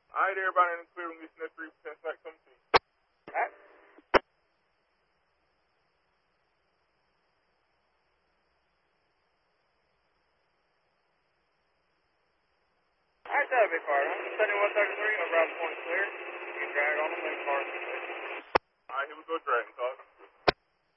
Alright, everybody in the clear room, listen to 3% site, come see. Alright. Alright, that'll be fine. 7133, around point clear. You can drag on them, then cars clear. Alright, here we go, Dragon Talk.